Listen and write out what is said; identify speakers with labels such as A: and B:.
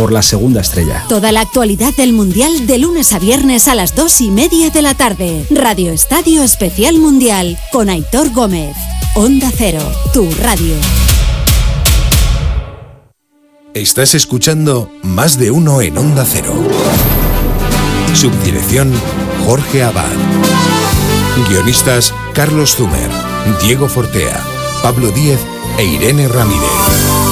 A: por la segunda estrella.
B: Toda la actualidad del Mundial de lunes a viernes a las 2:30 de la tarde. Radio Estadio Especial Mundial con Aitor Gómez. Onda Cero, tu radio.
C: Estás escuchando Más de Uno en Onda Cero. Subdirección Jorge Abad. Guionistas Carlos Zumer, Diego Fortea, Pablo Díez e Irene Ramírez.